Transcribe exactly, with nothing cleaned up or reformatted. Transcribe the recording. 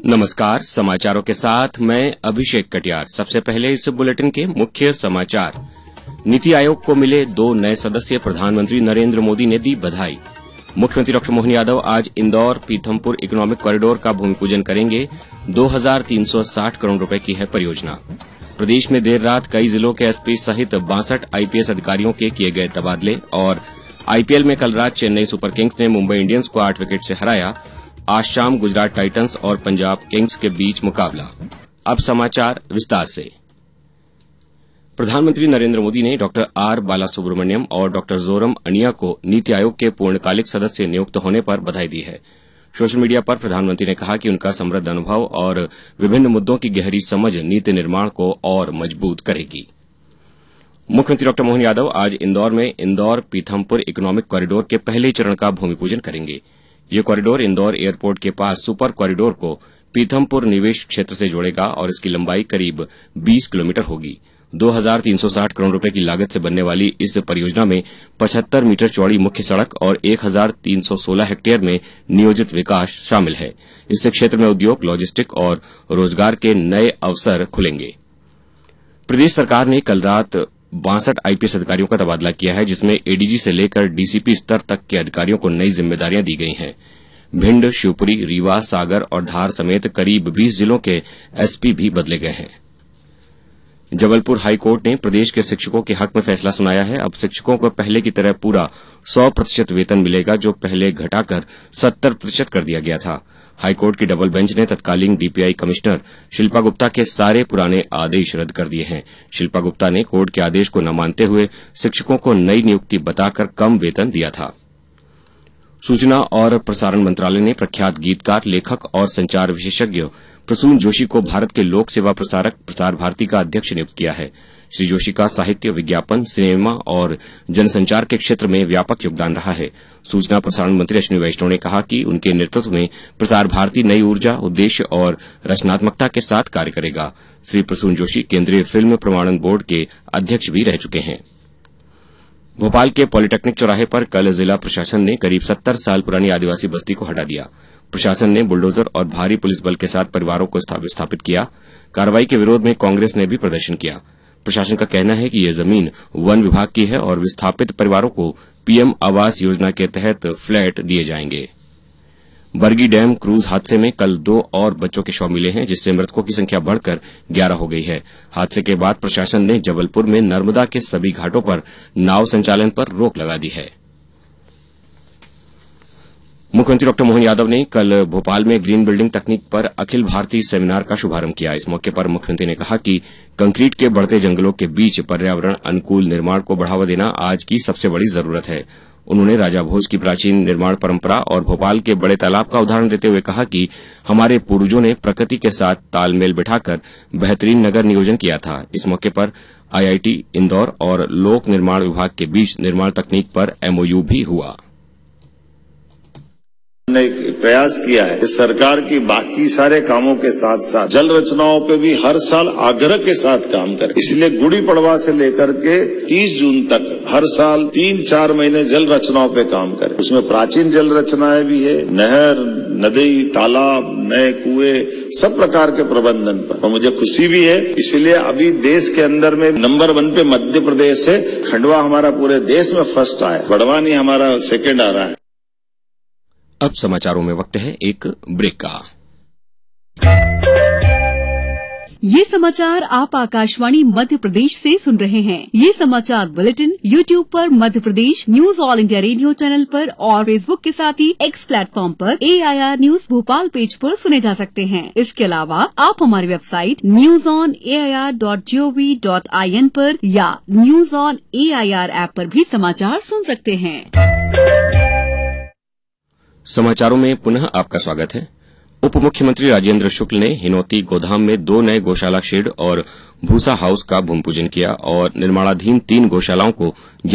नमस्कार, समाचारों के साथ मैं अभिषेक कटियार। सबसे पहले इस बुलेटिन के मुख्य समाचार। नीति आयोग को मिले दो नए सदस्य, प्रधानमंत्री नरेंद्र मोदी ने दी बधाई। मुख्यमंत्री डॉक्टर मोहन यादव आज इंदौर पीथमपुर इकोनॉमिक कॉरिडोर का भूमि पूजन करेंगे। दो हजार तीन सौ साठ करोड़ रुपए की है परियोजना। प्रदेश में देर रात कई जिलों के एसपी सहित बासठ आईपीएस अधिकारियों के किए गए तबादले। और आईपीएल में कल रात चेन्नई सुपर किंग्स ने मुंबई इंडियंस को आठ विकेट से हराया। आज शाम गुजरात टाइटंस और पंजाब किंग्स के बीच मुकाबला। अब समाचार विस्तार से। प्रधानमंत्री नरेंद्र मोदी ने डॉक्टर आर बालासुब्रमण्यम और डॉक्टर जोरम अनिया को नीति आयोग के पूर्णकालिक सदस्य नियुक्त होने पर बधाई दी है। सोशल मीडिया पर प्रधानमंत्री ने कहा कि उनका समृद्ध अनुभव और विभिन्न मुद्दों की गहरी समझ नीति निर्माण को और मजबूत करेगी। मुख्यमंत्री डॉक्टर मोहन यादव आज इंदौर में इंदौर पीथमपुर इकोनॉमिक कॉरिडोर के पहले चरण का भूमि पूजन करेंगे। ये कॉरिडोर इंदौर एयरपोर्ट के पास सुपर कॉरिडोर को पीथमपुर निवेश क्षेत्र से जोड़ेगा और इसकी लंबाई करीब बीस किलोमीटर होगी। दो हजार तीन सौ साठ करोड़ रुपए की लागत से बनने वाली इस परियोजना में पचहत्तर मीटर चौड़ी मुख्य सड़क और एक हजार तीन सौ सोलह हेक्टेयर में नियोजित विकास शामिल है। इससे क्षेत्र में उद्योग, लॉजिस्टिक और रोजगार के नए अवसर खुलेंगे। प्रदेश सरकार ने कल रात बासठ आईपीएस अधिकारियों का तबादला किया है, जिसमें एडीजी से लेकर डीसीपी स्तर तक के अधिकारियों को नई जिम्मेदारियां दी गई हैं। भिंड, शिवपुरी, रीवा, सागर और धार समेत करीब बीस जिलों के एसपी भी बदले गए हैं। जबलपुर हाईकोर्ट ने प्रदेश के शिक्षकों के हक में फैसला सुनाया है। अब शिक्षकों को पहले की तरह पूरा सौ प्रतिशत वेतन मिलेगा, जो पहले घटाकर सत्तर प्रतिशत कर दिया गया था। हाईकोर्ट की डबल बेंच ने तत्कालीन डीपीआई कमिश्नर शिल्पा गुप्ता के सारे पुराने आदेश रद्द कर दिए हैं। शिल्पा गुप्ता ने कोर्ट के आदेश को न मानते हुए शिक्षकों को नई नियुक्ति बताकर कम वेतन दिया था। सूचना और प्रसारण मंत्रालय ने प्रख्यात गीतकार, लेखक और संचार विशेषज्ञ प्रसून जोशी को भारत के लोक सेवा प्रसारक प्रसार भारती का अध्यक्ष नियुक्त किया है। श्री जोशी का साहित्य, विज्ञापन, सिनेमा और जनसंचार के क्षेत्र में व्यापक योगदान रहा है। सूचना प्रसारण मंत्री अश्विनी वैष्णव ने कहा कि उनके नेतृत्व में प्रसार भारती नई ऊर्जा, उद्देश्य और रचनात्मकता के साथ कार्य करेगा। श्री प्रसून जोशी केंद्रीय फिल्म प्रमाणन बोर्ड के अध्यक्ष भी रह चुके हैं। भोपाल के पॉलिटेक्निक चौराहे पर कल जिला प्रशासन ने करीब सत्तर साल पुरानी आदिवासी बस्ती को हटा दिया। प्रशासन ने बुलडोजर और भारी पुलिस बल के साथ परिवारों को विस्थापित किया। कार्रवाई के विरोध में कांग्रेस ने भी प्रदर्शन किया। प्रशासन का कहना है कि यह जमीन वन विभाग की है और विस्थापित परिवारों को पीएम आवास योजना के तहत फ्लैट दिए जाएंगे। बरगी डैम क्रूज हादसे में कल दो और बच्चों के शव मिले हैं, जिससे मृतकों की संख्या बढ़कर ग्यारह हो गई है। हादसे के बाद प्रशासन ने जबलपुर में नर्मदा के सभी घाटों पर नाव संचालन पर रोक लगा दी है। मुख्यमंत्री डॉक्टर मोहन यादव ने कल भोपाल में ग्रीन बिल्डिंग तकनीक पर अखिल भारतीय सेमिनार का शुभारंभ किया। इस मौके पर मुख्यमंत्री ने कहा कि कंक्रीट के बढ़ते जंगलों के बीच पर्यावरण अनुकूल निर्माण को बढ़ावा देना आज की सबसे बड़ी जरूरत है। उन्होंने राजा भोज की प्राचीन निर्माण परंपरा और भोपाल के बड़े तालाब का उदाहरण देते हुए कहा कि हमारे पूर्वजों ने प्रकृति के साथ तालमेल बिठाकर बेहतरीन नगर नियोजन किया था। इस मौके पर आईआईटी इंदौर और लोक निर्माण विभाग के बीच निर्माण तकनीक पर एमओयू भी हुआ। ने प्रयास किया है कि सरकार की बाकी सारे कामों के साथ साथ जल रचनाओं पे भी हर साल आग्रह के साथ काम करे। इसलिए गुड़ी पड़वा से लेकर के तीस जून तक हर साल तीन चार महीने जल रचनाओं पे काम करे। उसमें प्राचीन जल रचनाएं भी है, नहर, नदी, तालाब, नए कुएं, सब प्रकार के प्रबंधन पर। और मुझे खुशी भी है, इसलिए अभी देश के अंदर में नंबर वन पे मध्य प्रदेश है। खंडवा हमारा पूरे देश में फर्स्ट आया, बड़वानी हमारा सेकेंड आ रहा है। अब समाचारों में वक्त है एक ब्रेक का। ये समाचार आप आकाशवाणी मध्य प्रदेश से सुन रहे हैं। ये समाचार बुलेटिन यूट्यूब पर Madhya Pradesh news all India radio channel पर और फेसबुक के साथ ही एक्स प्लेटफॉर्म पर एआईआर न्यूज भोपाल पेज पर सुने जा सकते हैं। इसके अलावा आप हमारी website news on AIR dot gov dot IN पर या न्यूज ऑन एआईआर ऐप पर भी समाचार सुन सकते हैं। समाचारों में पुनः आपका स्वागत है। उप मुख्यमंत्री राजेंद्र शुक्ल ने हिनौती गोधाम में दो नए गौशाला शेड और भूसा हाउस का भूमि पूजन किया और निर्माणाधीन तीन गौशालाओं को